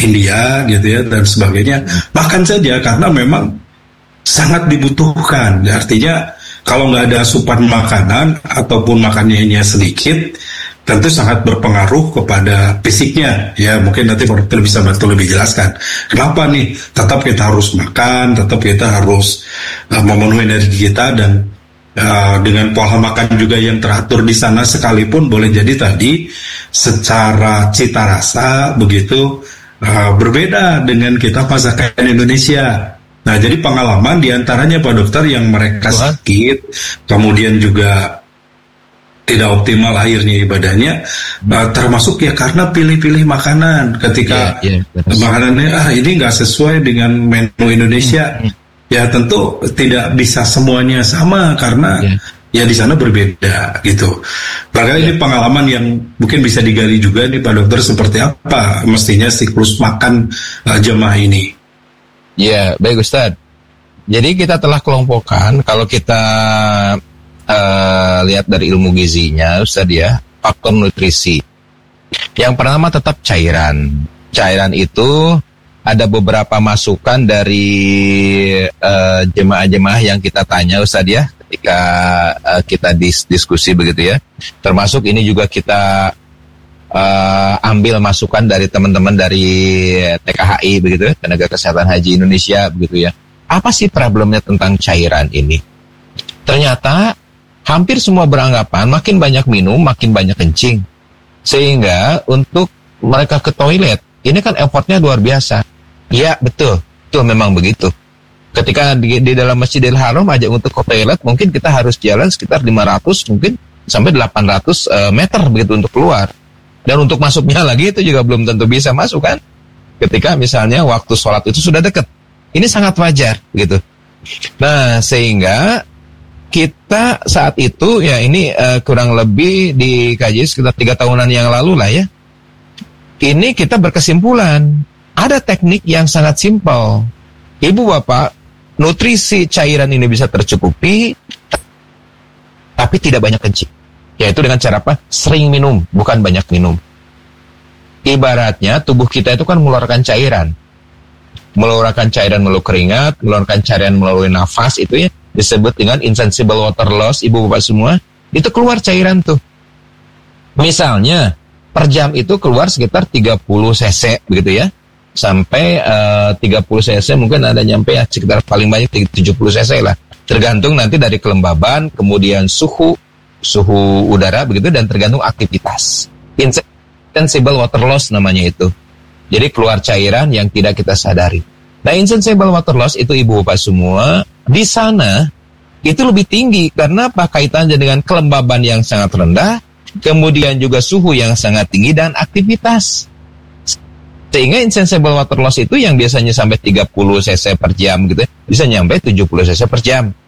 India gitu ya dan sebagainya, makan saja karena memang sangat dibutuhkan. Artinya kalau nggak ada asupan makanan ataupun makanannya sedikit, tentu sangat berpengaruh kepada fisiknya. Ya mungkin nanti dokter bisa bantu lebih jelaskan. Kenapa nih? Tetap kita harus makan, tetap kita harus memenuhi energi kita dan dengan pola makan juga yang teratur di sana sekalipun boleh jadi tadi secara cita rasa begitu berbeda dengan kita masakan Indonesia. Nah, jadi pengalaman diantaranya Pak Dokter yang mereka sakit, kemudian juga tidak optimal akhirnya ibadahnya, termasuk ya karena pilih-pilih makanan ketika makanannya ini nggak sesuai dengan menu Indonesia, ya tentu tidak bisa semuanya sama karena ya di sana berbeda gitu. Makanya ini pengalaman yang mungkin bisa digali juga nih Pak Dokter seperti apa mestinya siklus makan jemaah ini. Ya, baik Ustadz. Jadi kita telah kelompokkan, kalau kita lihat dari ilmu gizinya Ustadz ya, faktor nutrisi. Yang pertama tetap cairan. Cairan itu ada beberapa masukan dari jemaah-jemaah yang kita tanya Ustadz ya, ketika kita diskusi begitu ya. Termasuk ini juga kita ambil masukan dari teman-teman dari TKHI begitu ya, Tenaga Kesehatan Haji Indonesia begitu ya. Apa sih problemnya tentang cairan ini? Ternyata hampir semua beranggapan makin banyak minum makin banyak kencing. Sehingga untuk mereka ke toilet ini kan effortnya luar biasa. Ya betul, itu memang begitu. Ketika di dalam Masjidil Haram aja untuk ke toilet mungkin kita harus jalan sekitar 500 mungkin sampai 800 meter begitu untuk keluar. Dan untuk masuknya lagi itu juga belum tentu bisa masuk kan. Ketika misalnya waktu sholat itu sudah dekat. Ini sangat wajar gitu. Nah sehingga kita saat itu ya ini kurang lebih dikaji sekitar 3 tahunan yang lalu lah ya. Ini kita berkesimpulan ada teknik yang sangat simpel. Ibu bapak, nutrisi cairan ini bisa tercukupi tapi tidak banyak kencing. Yaitu dengan cara apa? Sering minum, bukan banyak minum. Ibaratnya tubuh kita itu kan mengeluarkan cairan. Mengeluarkan cairan melalui keringat, mengeluarkan cairan melalui nafas, itu ya disebut dengan insensible water loss, ibu bapak semua. Itu keluar cairan tuh. Misalnya, per jam itu keluar sekitar 30 cc, begitu ya. Sampai 30 cc mungkin ada nyampe ya sekitar paling banyak 70 cc lah. Tergantung nanti dari kelembaban, kemudian suhu udara begitu dan tergantung aktivitas. Insensible water loss namanya itu. Jadi keluar cairan yang tidak kita sadari. Nah, insensible water loss itu ibu bapak semua di sana itu lebih tinggi karena apa? Kaitannya dengan kelembaban yang sangat rendah, kemudian juga suhu yang sangat tinggi dan aktivitas. Sehingga insensible water loss itu yang biasanya sampai 30 cc per jam gitu, bisa nyampe 70 cc per jam.